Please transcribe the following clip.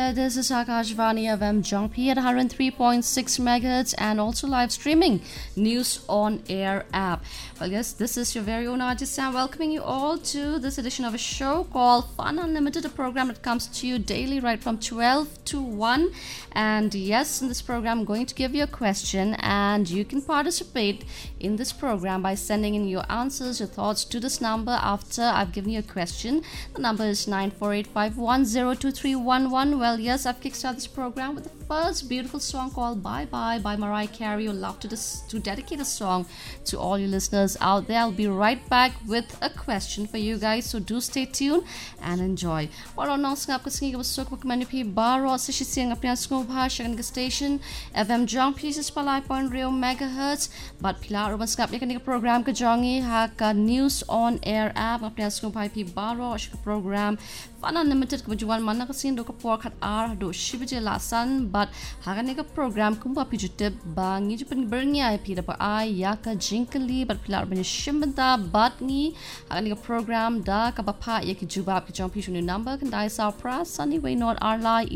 This is Akashvani FM Jongpi at 103.6 MHz and also live streaming News on Air app. Well, yes, this is your very own artist Sam welcoming you all to this edition of a show called Fun Unlimited, a program that comes to you daily right from 12 to 1. And yes, in this program, I'm going to give you a question and you can participate in this program by sending in your answers, your thoughts to this number after I've given you a question. The number is 9485102311. Well, yes, I've kickstarted this program with the first beautiful song called Bye Bye by Mariah Carey. I'd love to dedicate a song to all you listeners out there. I'll be right back with a question for you guys, so do stay tuned and enjoy. Para nong singap ko singi busuk makmanu pi baro sa siyang apyan school bhasha kan station FM Jong pieces palai point real megahertz but pilar uban singap ni kan program ka jongi ha ka News on Air app apyan school pi baro sa program Fun Unlimited kemujuan mana kasin do ka por khat ar do shibje lasan but hagan ka program kumpa pijute bangi jupan bernya pi da pa ai ya ka jinkali but pilar ban shimbada but ni hagan ka program da ka pa ya ki jubab ki jong pi shunu number kan dai sa pra sunny way not our lie